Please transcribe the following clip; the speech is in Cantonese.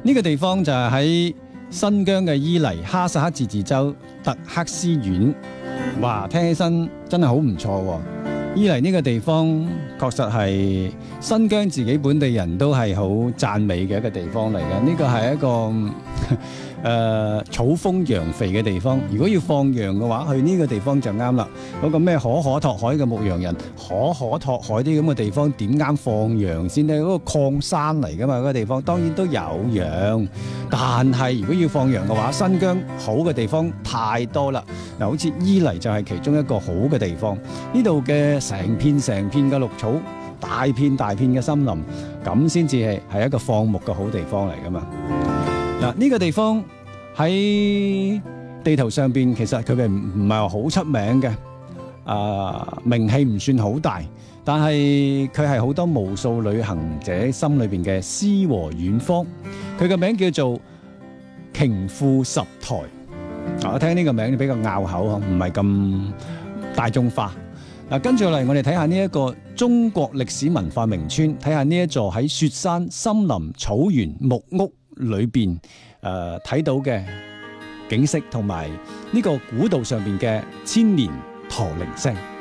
呢個地方就係喺新疆嘅伊犁哈薩克自治州特克斯縣。哇，聽起身真係好唔錯喎！伊犁呢個地方確實係新疆自己本地人都係好讚美嘅一個地方嚟嘅。呢個係一個草豐羊肥嘅地方。如果要放羊嘅話，去呢個地方就啱啦。嗰個咩可可托海嘅牧羊人，可可托海啲咁嘅地方點啱放羊先呢？嗰個礦山嚟噶嘛，嗰個地方當然都有羊，但係如果要放羊嘅話，新疆好嘅地方太多啦。嗱，好似伊犁就係其中一個好嘅地方。呢度嘅成片嘅綠草，大片嘅森林，咁先至係一個放牧嘅好地方嚟噶嘛。嗱，呢個地方喺地圖上邊，其實佢哋唔係話好出名嘅，名氣唔算好大，但係佢係好多無數旅行者心裏邊嘅詩和遠方。佢嘅名叫做瓊庫什台。我聽呢個名比較拗口，唔係咁大眾化。嗱，跟住嚟我哋睇下呢一個中國歷史文化名村，睇下呢一座喺雪山、森林、草原、木屋裏邊睇到嘅景色，同埋呢個古道上邊嘅千年駝鈴聲。